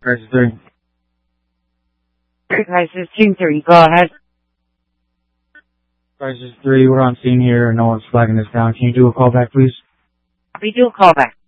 Crisis 3. Crisis Team 3, go ahead. Crisis 3, we're on scene here. No one's flagging this down. Can you do a call back, please? We do a call back.